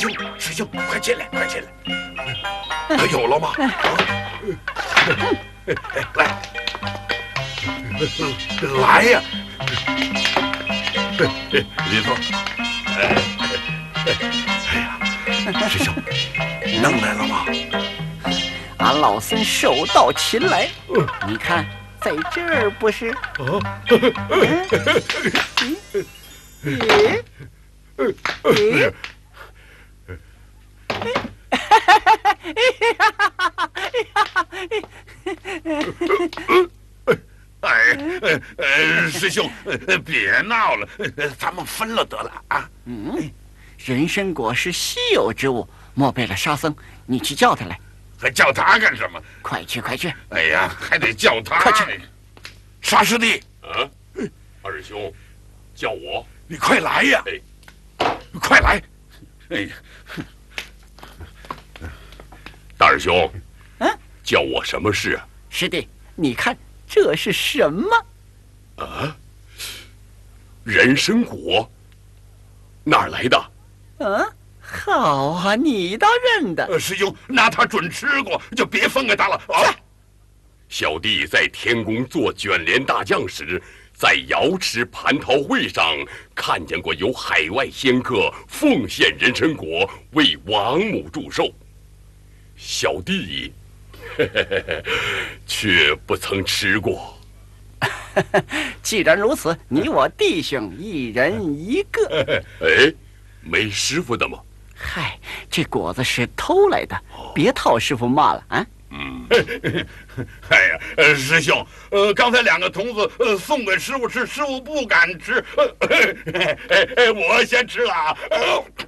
师兄，快进来，快进来！有了吗？来呀！你坐。哎呀，师兄，弄来了吗？ 俺老孙手到擒来，你看，在这儿不是？ 师兄，别闹了，咱们分了得了啊。 人参果是稀有之物，莫贝勒沙僧，你去叫他来。 还叫他干什么？ 快去，快去！ 哎呀，还得叫他！ 快去！ 沙师弟， 二师兄，叫我， 你快来呀！快来！哎呀， 大师兄，叫我什么事啊？ 师弟，你看这是什么？ 人参果，哪儿来的？ 好啊，你倒认得。 师兄，那他准吃过，就别分给他了啊！ 小弟在天宫做卷帘大将时，在瑶池蟠桃会上看见过有海外仙客奉献人参果为王母祝寿，小弟却不曾吃过。 既然如此，你我弟兄一人一个。 没师傅的吗？ 嗨，这果子是偷来的，别套师傅骂了啊！ 哎呀，师兄，刚才两个童子送给师傅吃，师傅不敢吃，我先吃了啊！